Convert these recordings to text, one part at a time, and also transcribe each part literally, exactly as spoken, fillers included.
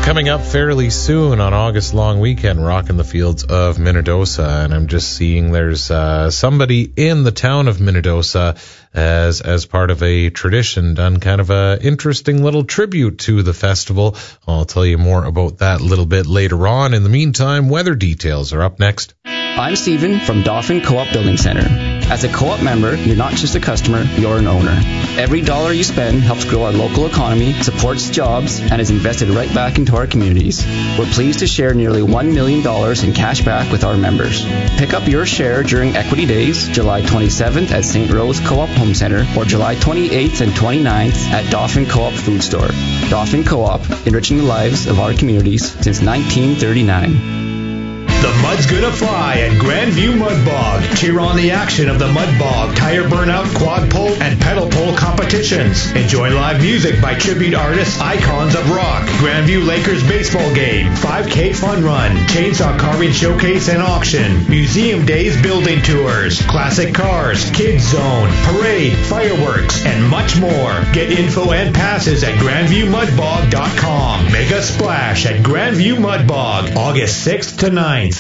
Coming up fairly soon on August long weekend, rocking the fields of Minnedosa, and I'm just seeing there's uh, somebody in the town of Minnedosa as as part of a tradition done kind of a interesting little tribute to the festival. I'll tell you more about that a little bit later on. In the meantime, weather details are up next. I'm Steven from Dauphin Co-op Building Center. As a co-op member, you're not just a customer, you're an owner. Every dollar you spend helps grow our local economy, supports jobs, and is invested right back into our communities. We're pleased to share nearly one million dollars in cash back with our members. Pick up your share during Equity Days, July twenty-seventh at Saint Rose Co-op Home Center, or July twenty-eighth and twenty-ninth at Dauphin Co-op Food Store. Dauphin Co-op, enriching the lives of our communities since nineteen thirty-nine. The mud's gonna fly at Grandview Mud Bog. Cheer on the action of the Mud Bog, tire burnout, quad pull, and pedal pull competitions. Enjoy live music by tribute artists, icons of rock. Grandview Lakers baseball game, five K fun run, chainsaw carving showcase and auction, museum days building tours, classic cars, kids zone, parade, fireworks, and much more. Get info and passes at grandview mud bog dot com. Make a splash at Grandview Mud Bog, August sixth to ninth.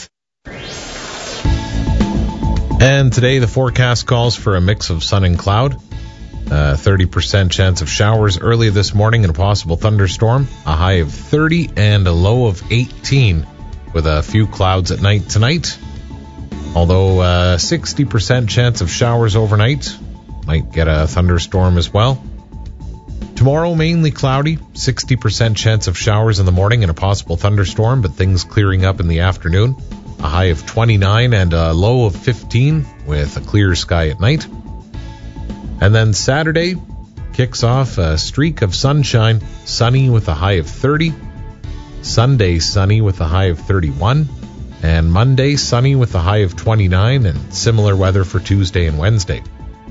And today the forecast calls for a mix of sun and cloud. Uh, thirty percent chance of showers early this morning and a possible thunderstorm. A high of thirty and a low of eighteen with a few clouds at night tonight. Although uh, sixty percent chance of showers overnight. Might get a thunderstorm as well. Tomorrow mainly cloudy. sixty percent chance of showers in the morning and a possible thunderstorm, but things clearing up in the afternoon. A high of twenty-nine and a low of fifteen with a clear sky at night. And then Saturday kicks off a streak of sunshine, sunny with a high of thirty. Sunday sunny with a high of thirty-one. And Monday sunny with a high of twenty-nine, and similar weather for Tuesday and Wednesday.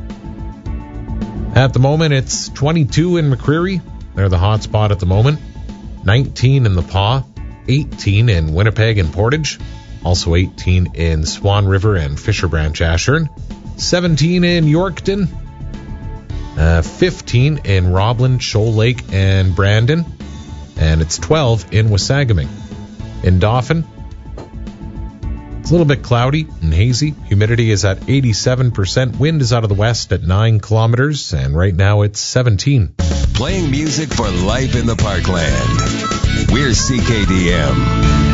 At the moment it's twenty-two in McCreary. They're the hot spot at the moment. nineteen in the Paw. eighteen in Winnipeg and Portage. Also eighteen in Swan River and Fisher Branch Ashern. seventeen in Yorkton. Uh, fifteen in Roblin, Shoal Lake, and Brandon. And it's twelve in Wasagaming. In Dauphin, it's a little bit cloudy and hazy. Humidity is at eighty-seven percent. Wind is out of the west at nine kilometers. And right now it's seventeen. Playing music for life in the Parkland. We're C K D M.